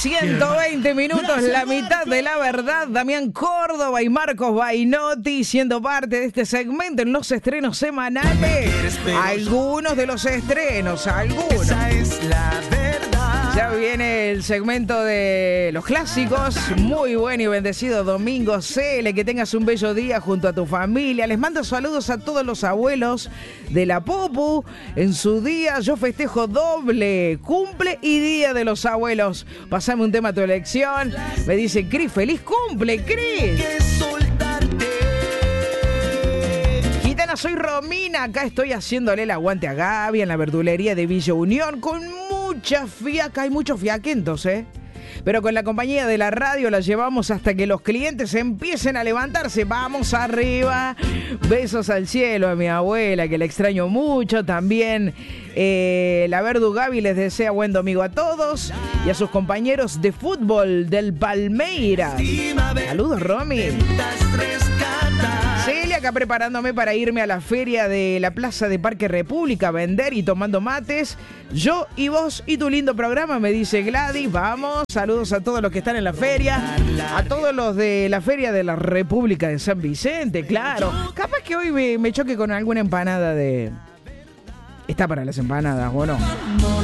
120 minutos, la mitad de la verdad. Damián Córdoba y Marcos Bainotti siendo parte de este segmento en los estrenos semanales. Algunos de los estrenos, algunos. Esa es la verdad. Ya viene el segmento de los clásicos. Muy buen y bendecido domingo. Cele, que tengas un bello día junto a tu familia. Les mando saludos a todos los abuelos de la Popu. En su día yo festejo doble, cumple y día de los abuelos. Pasame un tema a tu elección. Me dice Cris, feliz cumple, Cris. Gitana, soy Romina. Acá estoy haciéndole el aguante a Gaby en la verdulería de Villa Unión con mucha fiaca. Hay muchos fiaquentos, pero con la compañía de la radio la llevamos hasta que los clientes empiecen a levantarse. Vamos arriba. Besos al cielo a mi abuela, que la extraño mucho. También la Verdu Gaby les desea buen domingo a todos y a sus compañeros de fútbol del Palmeiras. Saludos, Romy. Celia, acá preparándome para irme a la feria de la Plaza de Parque República a vender y tomando mates. Yo y vos y tu lindo programa, me dice Gladys. Vamos, saludos a todos los que están en la feria, a todos los de la feria de la República de San Vicente, claro. Capaz que hoy me choque con alguna empanada de... Está para las empanadas, ¿o no?